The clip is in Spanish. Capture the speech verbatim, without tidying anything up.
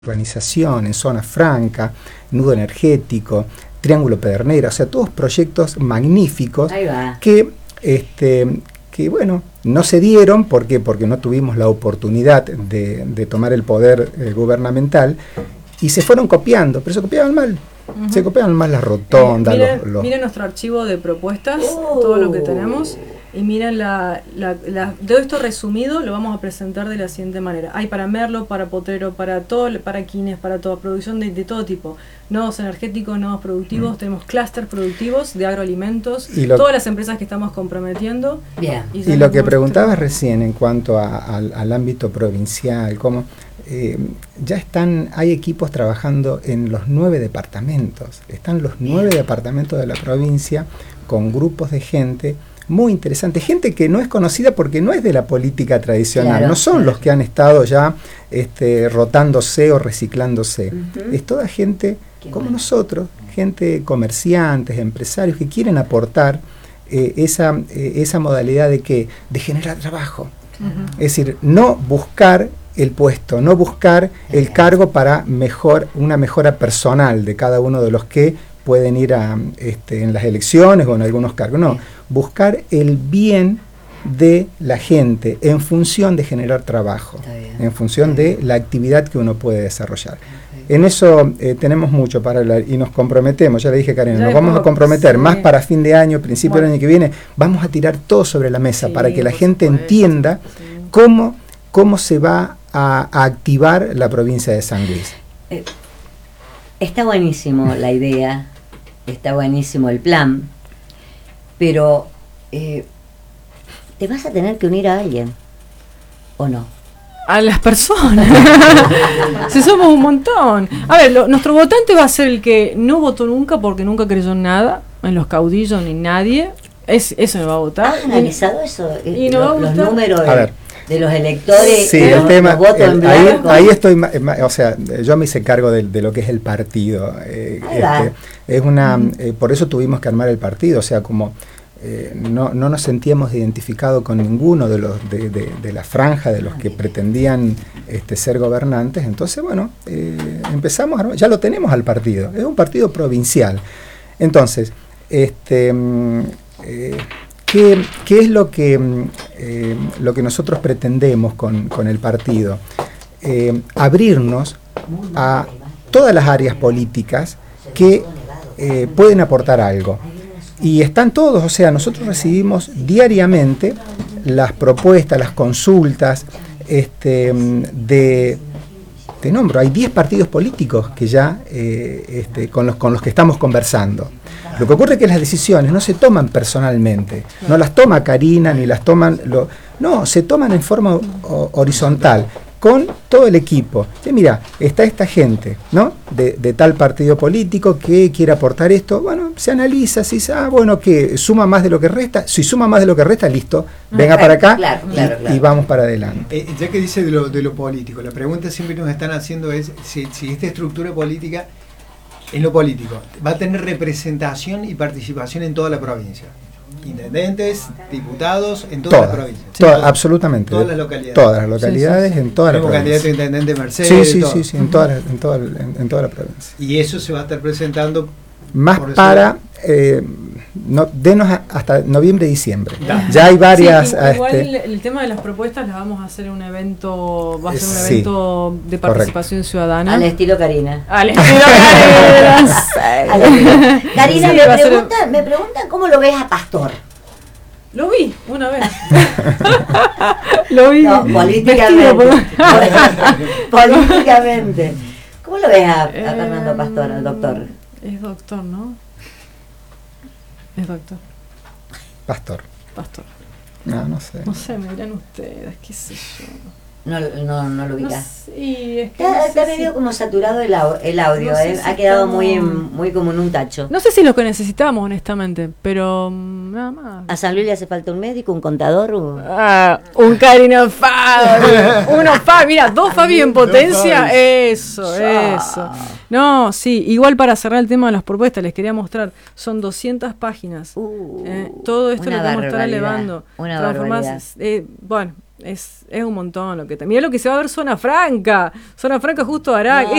urbanización, en Zona Franca, Nudo Energético, Triángulo Pedernera, o sea, todos proyectos magníficos que, este, que, bueno, no se dieron, ¿por qué? Porque no tuvimos la oportunidad de, de tomar el poder eh, gubernamental y se fueron copiando, pero se copiaban mal. Uh-huh. Se copiaban mal las rotondas. Eh, miren, los, los... miren nuestro archivo de propuestas, oh. todo lo que tenemos. Y miren, la, la, la, todo esto resumido lo vamos a presentar de la siguiente manera. Hay para Merlo, para Potrero, para todo, para Quines, para toda producción de, de todo tipo. Nodos energéticos, nodos productivos, mm. tenemos clústeres productivos de agroalimentos, y lo, todas las empresas que estamos comprometiendo. Bien. Y, y lo que preguntabas recién en cuanto a, a, al ámbito provincial, cómo eh, ya están, hay equipos trabajando en los nueve departamentos. Están los nueve Bien. departamentos de la provincia con grupos de gente muy interesante, gente que no es conocida porque no es de la política tradicional, claro, no son claro. los que han estado ya este, rotándose o reciclándose, uh-huh. es toda gente Qué como bueno. nosotros, gente comerciantes, empresarios que quieren aportar eh, esa, eh, esa modalidad de que de generar trabajo, uh-huh. es decir, no buscar el puesto, no buscar el cargo para mejor una mejora personal de cada uno de los que pueden ir a, este, en las elecciones o en algunos cargos, no, buscar el bien de la gente en función de generar trabajo, en función de la actividad que uno puede desarrollar. En eso eh, tenemos mucho para hablar y nos comprometemos, ya le dije Karina, nos vamos a comprometer sí. más para fin de año, principio bueno. del año que viene, vamos a tirar todo sobre la mesa sí, para que la gente supuesto. entienda sí. cómo, cómo se va a, a activar la provincia de San Luis. Eh. Está buenísimo la idea, está buenísimo el plan, pero eh, te vas a tener que unir a alguien, ¿o no? A las personas. Si somos un montón. A ver, lo, nuestro votante va a ser el que no votó nunca porque nunca creyó en nada, en los caudillos ni nadie. Es, eso me va a votar. ¿Has analizado eso? Y no lo, va a los gustar. números a ver. de los electores, sí, los, el tema, los votos el, en ahí, blanco. ahí estoy, ma, ma, o sea, yo me hice cargo de, de lo que es el partido. Eh, este, es una, mm. eh, por eso tuvimos que armar el partido, o sea, como eh, no, no nos sentíamos identificados con ninguno de los de, de, de la franja de los que pretendían este, ser gobernantes. Entonces, bueno, eh, empezamos, a armar, ya lo tenemos al partido. Es un partido provincial. Entonces, este. Eh, ¿Qué, ¿Qué es lo que, eh, lo que nosotros pretendemos con, con el partido? Eh, abrirnos a todas las áreas políticas que eh, pueden aportar algo. Y están todos, o sea, nosotros recibimos diariamente las propuestas, las consultas este, de... Te nombro, hay diez partidos políticos que ya eh, este, con, los, con los que estamos conversando. Lo que ocurre es que las decisiones no se toman personalmente, no las toma Karina ni las toman... Lo, no, se toman en forma o, horizontal, con todo el equipo. Y mira, está esta gente, ¿no? De, de tal partido político que quiere aportar esto. Bueno, se analiza, se dice, ah, bueno, que suma más de lo que resta. Si suma más de lo que resta, listo, venga claro, para acá claro, y, claro, claro. y vamos para adelante. Eh, ya que dice de lo, de lo político, la pregunta siempre nos están haciendo es si, si esta estructura política, en lo político, va a tener representación y participación en toda la provincia. Intendentes, diputados, en toda, toda la provincia. Sí, toda, absolutamente. Todas las localidades. Todas las localidades, sí, sí, sí. en toda Tenemos la provincia. candidato a intendente Mercedes. Sí, sí, sí, sí, en toda, en, toda, en, en toda la provincia. Y eso se va a estar presentando. Más para, eh, no, denos a, hasta noviembre, diciembre. Da. Ya hay varias. Sí, igual este, el, el tema de las propuestas las vamos a hacer en un evento, va a ser un sí, evento de participación correcto. ciudadana. Al estilo Karina. Al estilo Karina. Karina, sí, me, preguntan, ser... me preguntan cómo lo ves a Pastor. Lo vi una vez. Lo vi. No, políticamente. Políticamente. ¿Cómo lo ves a, a Fernando Pastor, al doctor? Es doctor, ¿no? Es doctor. Pastor. Pastor. No, no sé. No sé, me dirán ustedes, qué sé yo. No, no, no lo ubicas. No, sí, es que está, no está sé medio si... como saturado el, au el audio, no eh. si ha quedado como... muy, muy como en un tacho. No sé si lo que necesitamos, honestamente, pero um, nada más. ¿A San Luis le hace falta un médico, un contador? Un, ah, un Karina Fabi. Uno Fabi, mira, dos Fabi en potencia. No, eso, ya. eso. No, sí, igual para cerrar el tema de las propuestas, les quería mostrar, son doscientas páginas. Uh, eh, todo esto lo vamos a estar elevando. Una barbaridad. Eh, bueno. Es, es un montón lo que te... Mirá lo que se va a ver Zona Franca. Zona Franca justo hará. No,